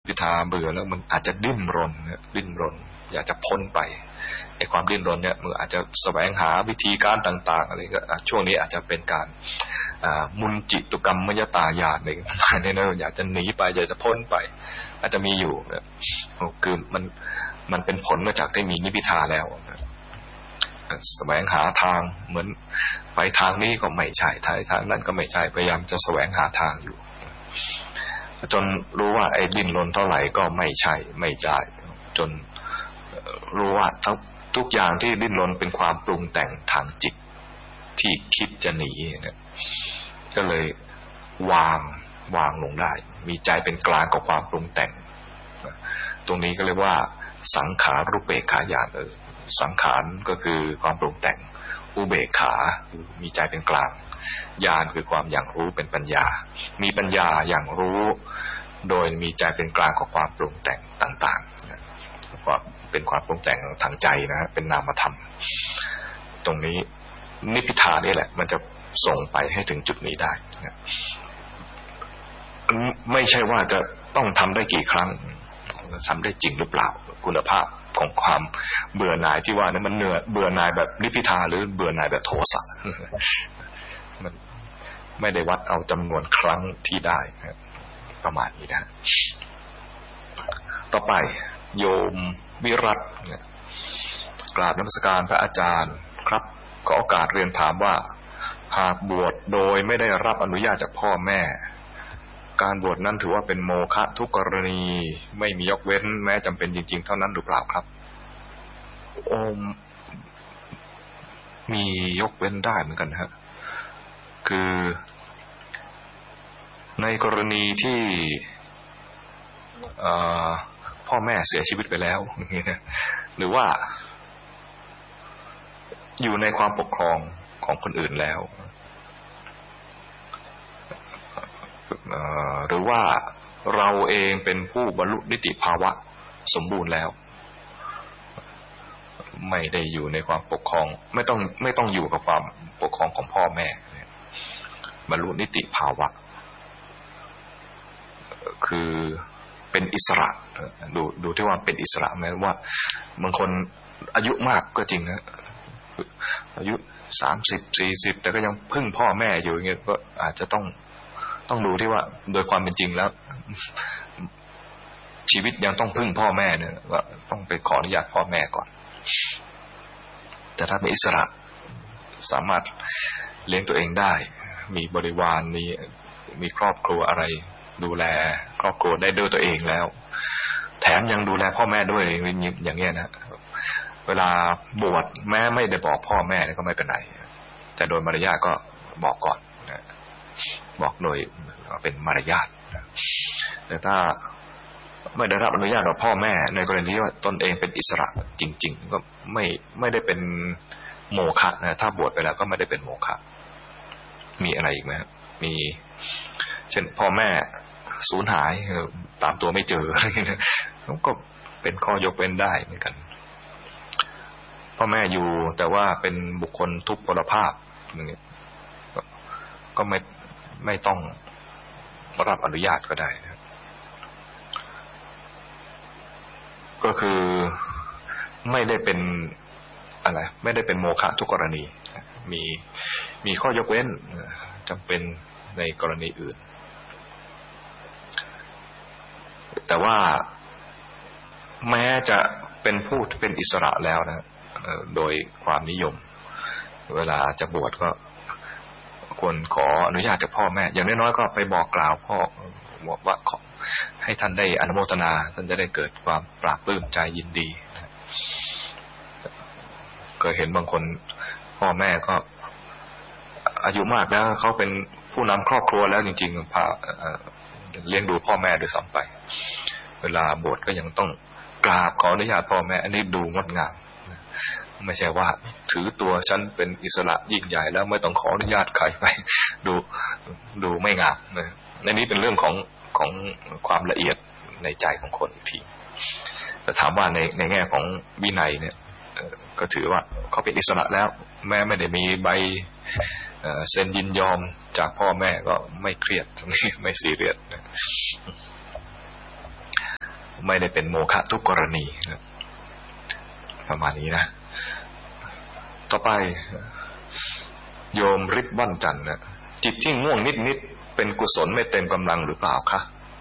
พิธาเบื่อแล้วมันอาจจะดิ้นรนอยากจะพ้นไปไอ้ความดิ้นรนเนี่ยมันอาจจะแสวงหาวิธีการต่างๆอะไรก็ช่วงนี้อาจจะเป็นการมุนจิตุกรรมมยตาญาณอะไรเนี่ยนะอยากจะหนีไปอยากจะพ้นไปอาจจะมีอยู่นะคือมันเป็นผลมาจากได้มีนิพพิทาแล้วแสวงหาทางเหมือนไปทางนี้ก็ไม่ใช่ทางนั้นก็ไม่ใช่พยายามจะแสวงหาทางอยู่จนรู้ว่าไอ้ดิ้นรนเท่าไหร่ก็ไม่ใช่ไม่ได้จนรู้ว่าทุกอย่างที่ดิ้นรนเป็นความปรุงแต่งทางจิตที่คิดจะหนีเนี่ยก็เลยวางลงได้มีใจเป็นกลางกับความปรุงแต่งตรงนี้ก็เรียกว่าสังขารรูปเบกขาญาณสังขารก็คือความปรุงแต่งอุเบกขาคือมีใจเป็นกลางญาณคือความอย่างรู้เป็นปัญญามีปัญญาอย่างรู้โดยมีใจเป็นกลางกับความปรุงแต่งต่างๆก็เป็นความปรุงแต่งทางใจนะเป็นนามธรรมตรงนี้นิพพิทานี่แหละมันจะส่งไปให้ถึงจุดนี้ได้นะไม่ใช่ว่าจะต้องทำได้กี่ครั้งทำได้จริงหรือเปล่าคุณภาพของความเบื่อหน่ายที่ว่านั้นมันเบื่อหน่ายแบบนิพพิทาหรือเบื่อหน่ายแบบโทสะมันไม่ได้วัดเอาจำนวนครั้งที่ได้ประมาณนี้นะต่อไปโยมวิรัตกราบนมัสการพระอาจารย์ครับขอโอกาสเรียนถามว่าหากบวชโดยไม่ได้รับอนุญาตจากพ่อแม่การบวชนั้นถือว่าเป็นโมฆะทุกกรณีไม่มียกเว้นแม้จำเป็นจริงๆเท่านั้นหรือเปล่าครับมียกเว้นได้เหมือนกันฮะคือในกรณีที่พ่อแม่เสียชีวิตไปแล้วหรือว่าอยู่ในความปกครองของคนอื่นแล้วหรือว่าเราเองเป็นผู้บรรลุนิติภาวะสมบูรณ์แล้วไม่ได้อยู่ในความปกครองไม่ต้องอยู่กับความปกครองของพ่อแม่บรรลุนิติภาวะคือเป็นอิสระดูที่ว่าเป็นอิสระไหมว่าบางคนอายุมากก็จริงนะอายุ30-40แต่ก็ยังพึ่งพ่อแม่อยู่อย่างเงี้ยก็อาจจะต้องดูที่ว่าโดยความเป็นจริงแล้วชีวิตยังต้องพึ่งพ่อแม่เนี่ยว่าต้องไปขออนุญาตพ่อแม่ก่อนแต่ถ้าเป็นอิสระสามารถเลี้ยงตัวเองได้มีบริวารมีครอบครัวอะไรดูแลครอบครัวได้ด้วยตัวเองแล้วแถมยังดูแลพ่อแม่ด้วยอย่างเงี้ยนะเวลาบวชแม้ไม่ได้บอกพ่อแม่ก็ไม่เป็นไรแต่โดยมารยาทก็บอกก่อนนะบอกโดยเป็นมารยาทแต่ถ้าไม่ได้รับอนุญาตจากพ่อแม่ในกรณีว่าตนเองเป็นอิสระจริงๆก็ไม่ได้เป็นโมฆะนะถ้าบวชไปแล้วก็ไม่ได้เป็นโมฆะมีอะไรอีกไหมครับมีเช่นพ่อแม่สูญหายตามตัวไม่เจออะไรอย่างเงี้ยก็เป็นข้อยกเว้นได้เหมือนกันพ่อแม่อยู่แต่ว่าเป็นบุคคลทุพพลภาพอย่างเงี้ยก็ไม่ต้องรับอนุญาตก็ได้นะก็คือไม่ได้เป็นอะไรไม่ได้เป็นโมฆะทุกกรณีมีข้อยกเว้นจำเป็นในกรณีอื่นแต่ว่าแม้จะเป็นผู้เป็นอิสระแล้วนะโดยความนิยมเวลาจะบวชก็ควรขออนุญาตจากพ่อแม่อย่างน้อยๆก็ไปบอกกล่าวพ่อบอกว่าขอให้ท่านได้อนุโมทนาท่านจะได้เกิดความปราบปลื้มใจยินดีก็เห็นบางคนพ่อแม่ก็อายุมากแล้วเขาเป็นผู้นำครอบครัวแล้วจริงๆพาเลี้ยงดูพ่อแม่ด้วยซ้ำไปเวลาบวชก็ยังต้องกราบขออนุญาตพ่อแม่อันนี้ดูงดงามไม่ใช่ว่าถือตัวฉันเป็นอิสระยิ่งใหญ่แล้วไม่ต้องขออนุญาตใครไปดูไม่งามนะในนี้เป็นเรื่องของความละเอียดในใจของคนอีกทีแต่ถามว่าในแง่ของวินัยเนี่ยก็ถือว่าเขาเป็นอิสระแล้วแม้ไม่ได้มีใบเซ็นยินยอมจากพ่อแม่ก็ไม่เครียดไม่ซีเรียสไม่ได้เป็นโมฆะทุกกรณีประมาณนี้นะต่อไปโยมฤทธิ์บ้านจันทร์นะจิตที่ง่วงนิดๆเป็นกุศลไม่เต็มกำลังหรือเปล่าคะ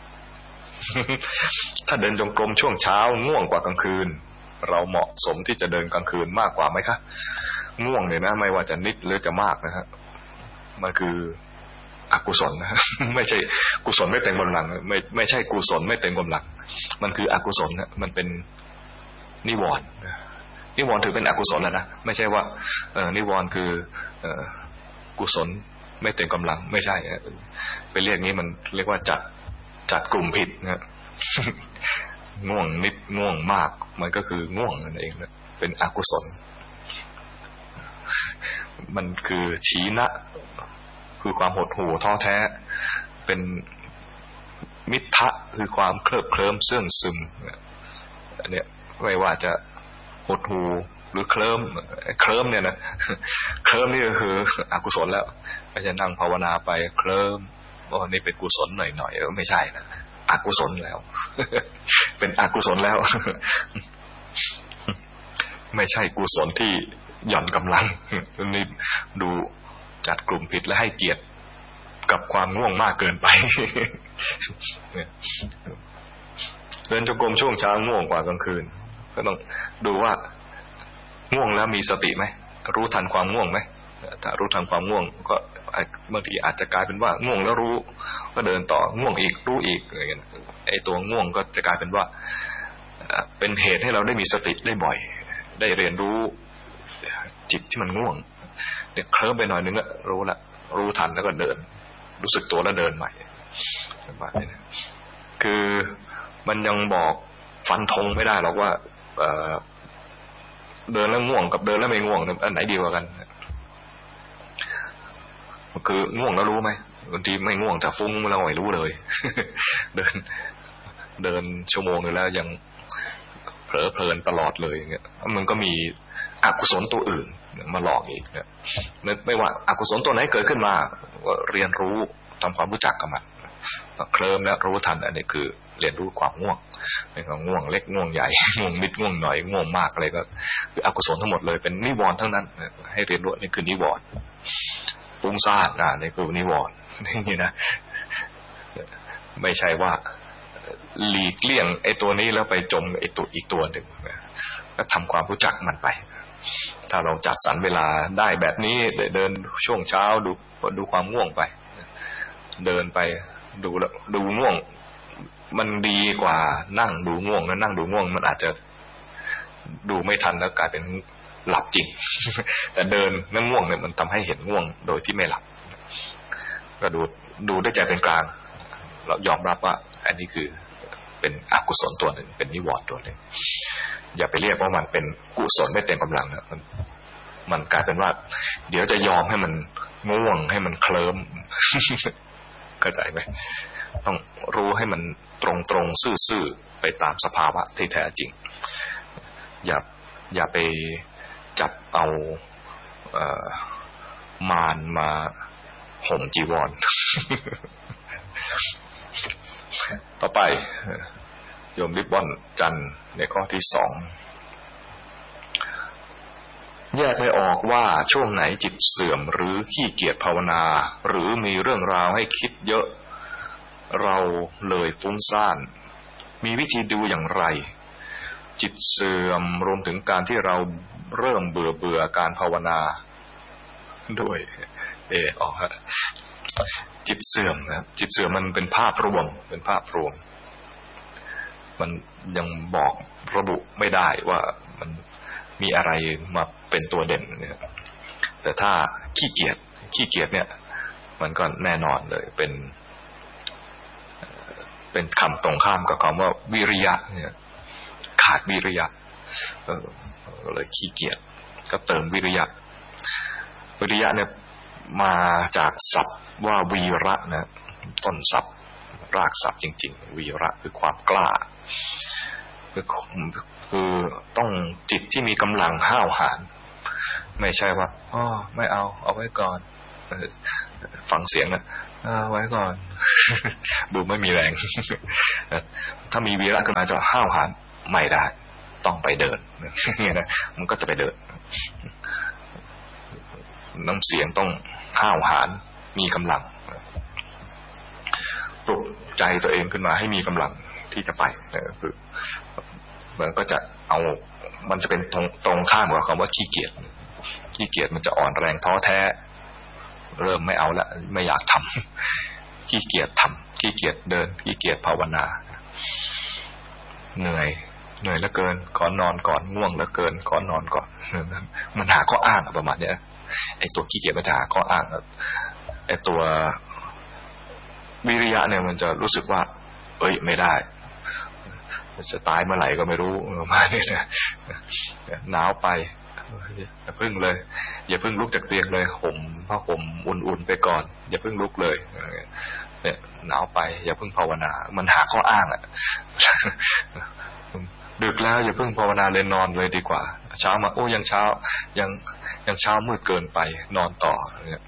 ถ้าเดินจงกรมช่วงเช้าง่วงกว่ากลางคืนเราเหมาะสมที่จะเดินกลางคืนมากกว่าไหมคะง่วงเนี่ยนะไม่ว่าจะนิดหรือจะมากนะฮะมันคืออกุศลนะ ไม่ใช่กุศลไม่เต็มกำลังไม่ใช่กุศลไม่เต็มกำลังมันคืออกุศลนะมันเป็นนิวรณ์นิวรณ์ถือเป็นอกุศลแล้วนะไม่ใช่ว่านิวรณ์คือกุศลไม่เต็มกำลังไม่ใช่ไปเรียกนี้มันเรียกว่าจัดกลุ่มผิดนะ ง่วงนิดง่วงมากมันก็คือง่วงนั่นเองนะเป็นอกุศลมันคือชีนะคือความหดหู่ท้อแท้เป็นมิทธะคือความเคลิบเคลิ้มเสื่องซึมเนี่ยไม่ว่าจะหดหู่หรือเคลิ้มเนี่ยนะเคลิ้มนี่ก็คืออกุศลแล้วไม่ใช่นั่งภาวนาไปเคลิ้มนี่เป็นกุศลหน่อยๆไม่ใช่นะอกุศลแล้ว เป็นอกุศลแล้ว ไม่ใช่กุศลที่หย่อนกำลังนี่ดูจัดกลุ่มผิดและให้เกียรติกับความง่วงมากเกินไป เดินจงกรมช่วงเช้าง่วงกว่ากลางคืนก็ต้องดูว่าง่วงแล้วมีสติไหมรู้ทันความง่วงไหมถ้ารู้ทันความง่วงก็บางทีอาจจะกลายเป็นว่าง่วงแล้วรู้ก็เดินต่อง่วงอีกรู้อีกอะไรเงี้ยไอ้ตัวง่วงก็จะกลายเป็นว่าเป็นเหตุให้เราได้มีสติได้บ่อยได้เรียนรู้จิตที่มันง่วงเนี่ยเคลิ้มไปหน่อยนึงก็รู้ละรู้ทันแล้วก็เดินรู้สึกตัวแล้วเดินใหม่แบบนี้นะคือมันยังบอกฟันธงไม่ได้หรอกว่าเดินแล้วง่วงกับเดินแล้วไม่ง่วงอันไหนดีกว่ากันคือง่วงแล้วรู้ไหมบางทีไม่ง่วงแต่ฟุ้งแล้วไม่รู้เลย เดินชั่วโมงนึงแล้วยังเผลอเพลินตลอดเลยอย่างเงี้ยมันก็มีอกุศลตัวอื่นมาหลอกอีกเนี่ยไม่ว่าอกุศลตัวไหนเกิดขึ้นมาก็เรียนรู้ทำความรู้จักกับมันเคลิ้มแล้วรู้ทันอันนี้คือเรียนรู้ความง่วงไม่ว่าง่วงเล็กง่วงใหญ่ง่วงนิดง่วงหน่อยง่วงมากอะไรก็คืออกุศลทั้งหมดเลยเป็นนิวรณ์ทั้งนั้นให้เรียนรู้นี่คือนิวรณ์ฟุ้งซ่านนี่คือนิวรณ์นี่นะไม่ใช่ว่าหลีกเลี่ยงไอ้ตัวนี้แล้วไปจมไอ้ตัวอีกตัวหนึ่งก็ทำความรู้จักมันไปถ้าเราจัดสรรเวลาได้แบบนี้เดินช่วงเช้าดูความง่วงไปเดินไปดูง่วงมันดีกว่านั่งดูง่วงแล้วนั่งดูง่วงมันอาจจะดูไม่ทันแล้วกลายเป็นหลับจริง แต่เดินนั่งง่วงเนี่ยมันทำให้เห็นง่วงโดยที่ไม่หลับก็ดูด้วยใจเป็นกลางเรายอมรับว่าอันนี้คือเป็นอกุศลตัวหนึ่งเป็นนิวรณ์ตัวหนึ่งอย่าไปเรียกว่ามันเป็นกุศลไม่เต็มกำลังนะมันกลายเป็นว่าเดี๋ยวจะยอมให้มันง่วงให้มันเคลิ้ม เข้าใจไหมต้องรู้ให้มันตรงซื่อๆไปตามสภาวะที่แท้จริงอย่าไปจับเอามารมาห่มจีวร ต่อไปโยมริบบอนจันทร์ในข้อที่2แยกไม่ออกว่าช่วงไหนจิตเสื่อมหรือขี้เกียจภาวนาหรือมีเรื่องราวให้คิดเยอะเราเลยฟุ้งซ่านมีวิธีดูอย่างไรจิตเสื่อมรวมถึงการที่เราเริ่มเบื่อการภาวนาด้วยออกฮะจิตเสื่อมนะจิตเสื่อมมันเป็นภาพรวมมันยังบอกระบุไม่ได้ว่ามันมีอะไรมาเป็นตัวเด่นเนี่ยแต่ถ้าขี้เกียจเนี่ยมันก็แน่นอนเลยเป็นคำตรงข้ามกับคำว่าวิริยะเนี่ยขาดวิริยะก็เลยขี้เกียจก็เติมวิริยะเนี่ยมาจากศัพท์ว่าวีระนะต้นศัพท์รากศัพท์จริงๆวีระคือความกล้าคือต้องจิตที่มีกำลังห้าวหาญไม่ใช่ว่าไม่เอาไว้ก่อนฟังเสียงนะไว้ก่อน ดูไม่มีแรง ถ้ามีวีระขึ้นมาจะห้าวหาญไม่ได้ต้องไปเดินเนี่ยนะมันก็จะไปเดินน้ำเสียงต้องห้าวหาญมีกำลังปลุกใจตัวเองขึ้นมาให้มีกำลังที่จะไปคือมันก็จะเอามันจะเป็นตรงข้ามกับคำว่าขี้เกียจมันจะอ่อนแรงท้อแท้เริ่มไม่เอาละไม่อยากทำขี้เกียจทำขี้เกียจเดินขี้เกียจภาวนาเหนื่อยเหลือเกินขอนอนก่อนง่วงเหลือเกินขอนอนก่อนมันหาข้ออ้างประมาณนี้ไอ้ตัวขี้เกียจมันจะหาข้ออ้างไอ้ตัววิริยะเนี่ยมันจะรู้สึกว่าเอ้ยไม่ได้จะตายเมื่อไหร่ก็ไม่รู้ประมาณนี้นะหนาวไปอย่าพึ่งเลยอย่าพึ่งลุกจากเตียงเลยห่มผ้าห่มอุ่นๆไปก่อนอย่าพึ่งลุกเลยเนี่ยหนาวไปอย่าพึ่งภาวนามันหาข้ออ้างอ่ะดึกแล้วอย่าพึ่งภาวนาเลยนอนเลยดีกว่าเช้ามาโอ้ยังเช้ายังเช้ามืดเกินไปนอนต่อเนี่ย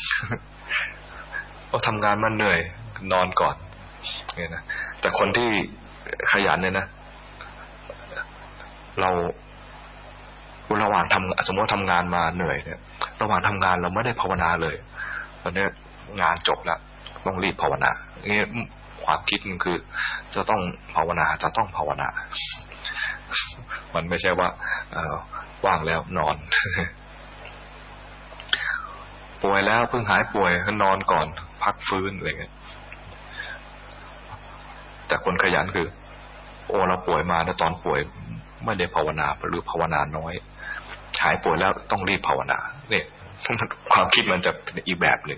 พอทำงานมันเหนื่อยนอนก่อนเนี่ยนะแต่คนที่ขยันเนี่ยนะเราระหว่างทำสมมติทำงานมาเหนื่อยเนี่ยระหว่างทำงานเราไม่ได้ภาวนาเลยตอนนี้งานจบแล้วต้องรีบภาวนาเนี่ยความคิดมันคือจะต้องภาวนามันไม่ใช่ว่าว่างแล้วนอนป่วยแล้วเพิ่งหายป่วยก็นอนก่อนพักฟื้นอะไรเงี้ยแต่คนขยันคือโอ้เราป่วยมาแล้วตอนป่วยไม่ได้ภาวนาหรือภาวนาน้อยหายป่วยแล้วต้องรีบภาวนาเนี่ยความคิดมันจะเป็นอีกแบบหนึ่ง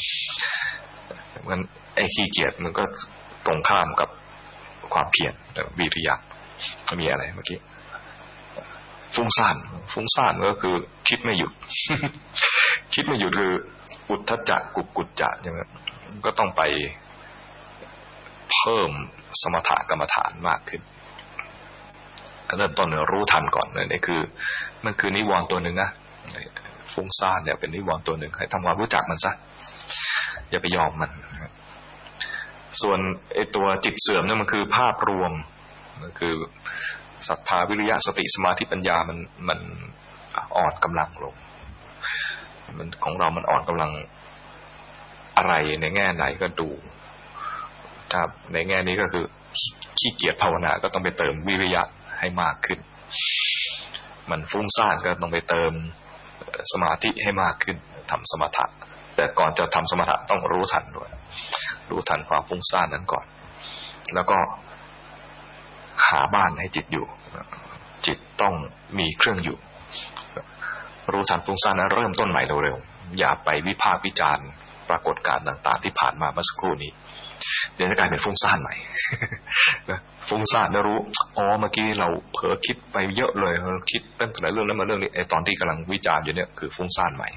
มันไอ้ขี้เกียจมันก็ตรงข้ามกับความเพียรวิริยะมีอะไรเมื่อกี้ฟุ้งซ่านก็คือคิดไม่หยุด คิดไม่หยุดคืออุทธัจจะกุจจะใช่ไหมก็ต้องไปเพิ่มสมถกรรมฐานมากขึ้นเริ่มต้นรู้ทันก่อนนี่คือมันคือนิวรณ์ตัวหนึ่งนะฟุ้งซ่านเนี่ยเป็นนิวรณ์ตัวหนึ่งให้ทำความรู้จักมันซะอย่าไปยอมมันส่วนไอ้ตัวจิตเสื่อมเนี่ยมันคือภาพรวมมันคือศรัทธาวิริยะสติสมาธิปัญญามันอ่อนกำลังลงมันของเรามันอ่อนกำลังอะไรในแง่ไหนก็ดูถ้าในแง่นี้ก็คือขี้เกียจภาวนาก็ต้องไปเติมวิริยะให้มากขึ้นมันฟุ้งซ่านก็ต้องไปเติมสมาธิให้มากขึ้นทำสมถะแต่ก่อนจะทำสมถะต้องรู้ทันด้วยรู้ทันความฟุ้งซ่านนั้นก่อนแล้วก็หาบ้านให้จิตอยู่จิตต้องมีเครื่องอยู่รู้ทันฟุ้งซ่านนั้นเริ่มต้นใหม่เร็วๆอย่าไปวิพากษ์วิจารณ์ปรากฏการณ์ต่างๆที่ผ่านมาเมื่อสักครู่นี้เดี๋ยวจะกลายเป็นฟุ้งซ่านใหม่ ฟุ้งซ่านแล้วรู้อ๋อเมื่อกี้เราเผลอคิดไปเยอะเลยคิดตั้งแต่เรื่องนั้นมาเรื่องนี้ไอ้ตอนที่กำลังวิจารณ์อยู่เนี่ยคือฟุ้งซ่านใหม่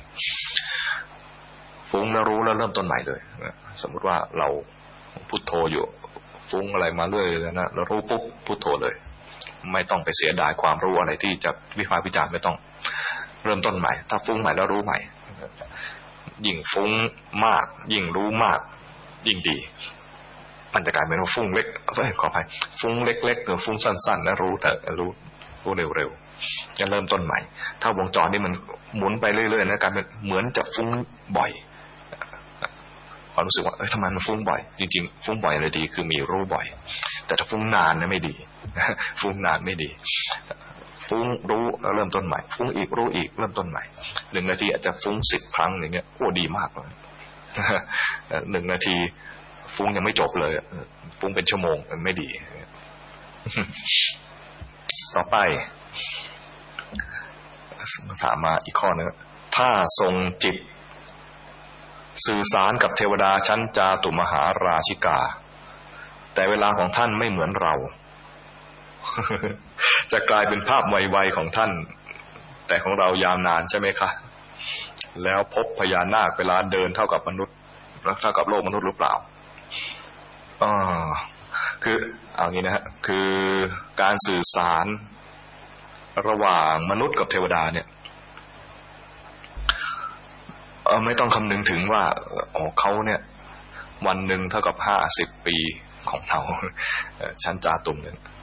ฟุ้งแล้วรู้แล้วเริ่มต้นใหม่เลยสมมติว่าเราพุทโธอยู่ฟุ้งอะไรมาเรื่อยแล้วนะเรารู้ปุ๊บพุทโธเลยไม่ต้องไปเสียดายความรู้อะไรที่จะวิพากษ์วิจารณ์ไม่ต้องเริ่มต้นใหม่ถ้าฟุ้งใหม่แล้วรู้ใหม่ยิ่งฟุ้งมากยิ่งรู้มากยิ่งดีมันจะกลายเป็นว่าฟุ้งเล็กขออภัยฟุ้งเล็กๆหรือฟุ้งสั้นๆนะรู้แต่รู้เร็วๆจะเริ่มต้นใหม่ถ้าวงจรนี้มันหมุนไปเรื่อยๆนะกลายเป็นเหมือนจะฟุ้งบ่อยความรู้สึกว่าทำไมมันฟุ้งบ่อยจริงๆฟุ้งบ่อยเลยดีคือมีรู้บ่อยแต่ถ้าฟุ้งนานนะไม่ดีฟุ้งนานไม่ดีฟุ้งรู้แล้วเริ่มต้นใหม่ฟุ้งอีกรู้อีกเริ่มต้นใหม่1 นาทีอาจจะฟุ้ง10 ครั้งอย่างเงี้ยโอ้ดีมากเลย1 นาทีฟุ้งยังไม่จบเลยฟุ้งเป็นชั่วโมงมันไม่ดีต่อไปถามมาอีกข้อนึงถ้าทรงจิตสื่อสารกับเทวดาชั้นจาตุมหาราชิกาแต่เวลาของท่านไม่เหมือนเราจะกลายเป็นภาพไวๆของท่านแต่ของเรายาวนานใช่ไหมคะแล้วพบพญานาคเวลาเดินเท่ากับมนุษย์เท่ากับโลกมนุษย์หรือเปล่าคือเอางี้นะฮะคือการสื่อสารระหว่างมนุษย์กับเทวดาเนี่ยไม่ต้องคำนึงถึงว่าเขาเนี่ยวันหนึ่งเท่ากับ50 ปีของเราชั้นจาตุมเนี่ย